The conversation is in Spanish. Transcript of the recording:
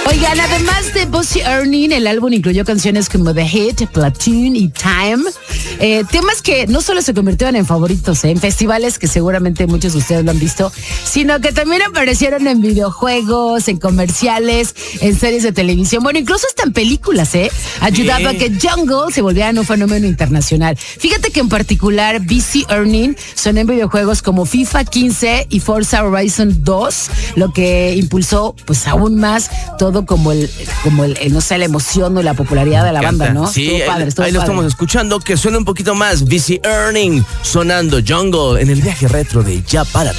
Oigan, además de Buzzy Earning, el álbum incluyó canciones como The Hit, Platoon y Time. Temas que no solo se convirtieron en favoritos en festivales, que seguramente muchos de ustedes lo han visto, sino que también aparecieron en videojuegos, en comerciales, en series de televisión, bueno, incluso hasta en películas, ayudaba a que Jungle se volviera un fenómeno internacional. Fíjate que en particular Buzzy Earning son en videojuegos como FIFA 15 y Forza Horizon 2, lo que impulsó pues aún más todo como el no sé, la emoción o la popularidad de la banda, ¿no? Sí, estuvo padre, ahí lo estamos escuchando, que suena un poquito más. Buzzy Earning sonando Jungle en el viaje retro de Ya Para.